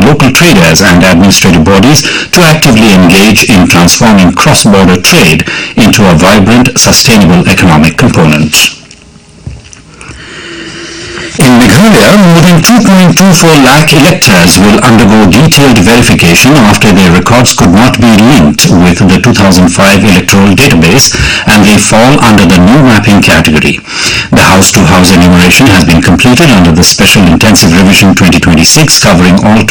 local traders and administrative bodies to actively engage in transforming cross-border trade into a vibrant, sustainable economic component. In Meghalaya, more than 2.24 lakh electors will undergo detailed verification after their records could not be linked with the 2005 electoral database and they fall under the new mapping category. The house-to-house enumeration has been completed under the Special Intensive Revision 2026 covering all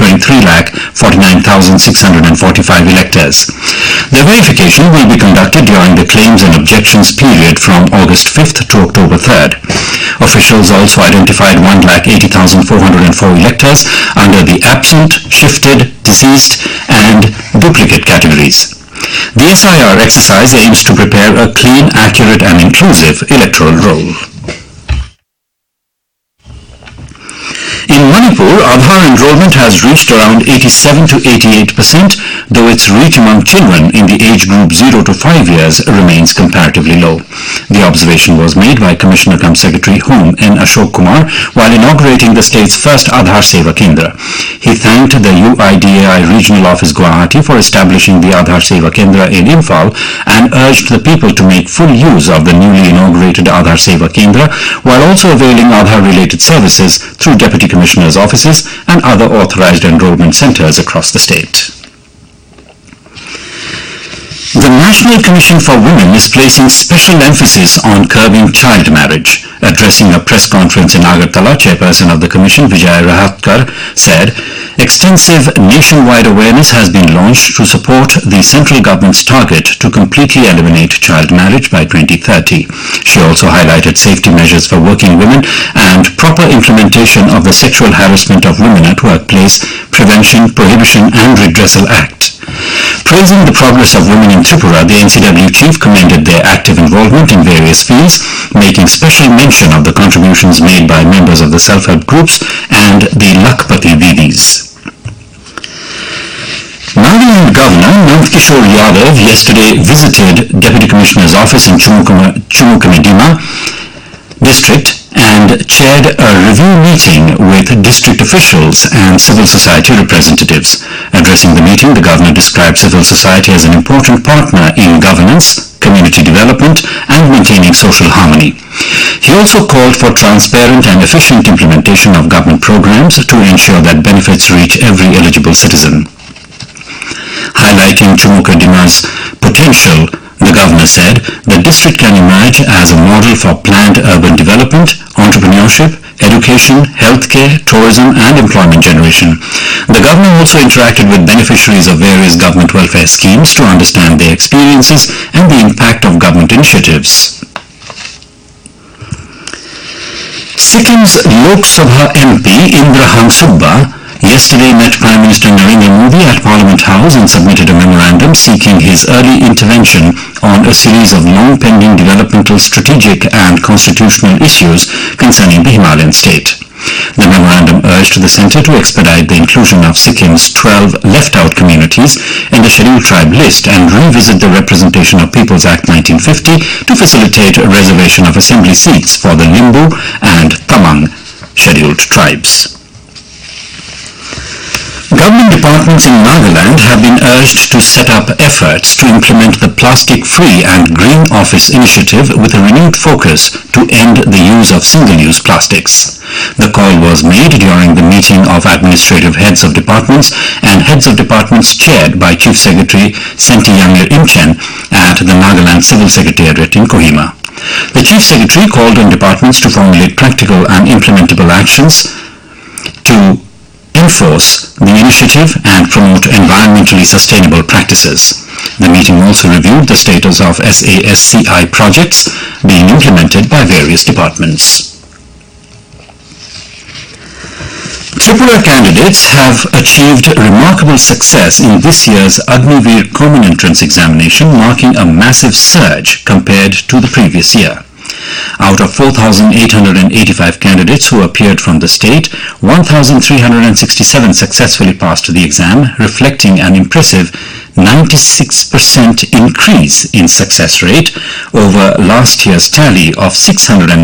23,49,645 electors. The verification will be conducted during the claims and objections period from August 5th to October 3rd. Officials also identified 1,80,404 electors under the absent, shifted, deceased and duplicate categories. The SIR exercise aims to prepare a clean, accurate and inclusive electoral roll. In Manipur, Aadhaar enrollment has reached around 87 to 88%, though its reach among children in the age group 0 to 5 years remains comparatively low. The observation was made by Commissioner cum Secretary Home N. Ashok Kumar while inaugurating the state's first Aadhaar Seva Kendra. He thanked the UIDAI Regional Office Guwahati for establishing the Aadhaar Seva Kendra in Imphal and urged the people to make full use of the newly inaugurated Aadhaar Seva Kendra while also availing Aadhaar-related services through Deputy Commissioners' offices and other authorized enrollment centers across the state. The National Commission for Women is placing special emphasis on curbing child marriage. Addressing a press conference in Agartala, Chairperson of the Commission, Vijay Rahatkar, said, extensive nationwide awareness has been launched to support the central government's target to completely eliminate child marriage by 2030. She also highlighted safety measures for working women and proper implementation of the Sexual Harassment of Women at Workplace Prevention, Prohibition and Redressal Act. Praising the progress of women in Tripura, the NCW chief commended their active involvement in various fields, making special mention of the contributions made by members of the self-help groups and the Lakhpati Didis. Nagaland Governor Nandkishore Yadav yesterday visited Deputy Commissioner's office in Chumukamedima district and chaired a review meeting with district officials and civil society representatives. Addressing the meeting, the governor described civil society as an important partner in governance, community development and maintaining social harmony. He also called for transparent and efficient implementation of government programs to ensure that benefits reach every eligible citizen. Highlighting Chumukadima's potential, the governor said the district can emerge as a model for planned urban development, entrepreneurship, education, healthcare, tourism and employment generation. The governor also interacted with beneficiaries of various government welfare schemes to understand their experiences and the impact of government initiatives. Sikkim's Lok Sabha MP Indra Hangsubba yesterday met Prime Minister Narendra Modi at Parliament House and submitted a memorandum seeking his early intervention on a series of long-pending developmental, strategic and constitutional issues concerning the Himalayan state. The memorandum urged the centre to expedite the inclusion of Sikkim's 12 left-out communities in the scheduled tribe list and revisit the Representation of Peoples Act 1950 to facilitate a reservation of assembly seats for the Limbu and Tamang scheduled tribes. Government departments in Nagaland have been urged to set up efforts to implement the Plastic-Free and Green Office initiative with a renewed focus to end the use of single-use plastics. The call was made during the meeting of administrative heads of departments and heads of departments chaired by Chief Secretary Senti Yangir Imchen at the Nagaland Civil Secretariat in Kohima. The Chief Secretary called on departments to formulate practical and implementable actions to enforce the initiative and promote environmentally sustainable practices. The meeting also reviewed the status of SASCI projects being implemented by various departments. Tripura candidates have achieved remarkable success in this year's Agnivir Common Entrance Examination, marking a massive surge compared to the previous year. Out of 4,885 candidates who appeared from the state, 1,367 successfully passed the exam, reflecting an impressive 96% increase in success rate over last year's tally of 609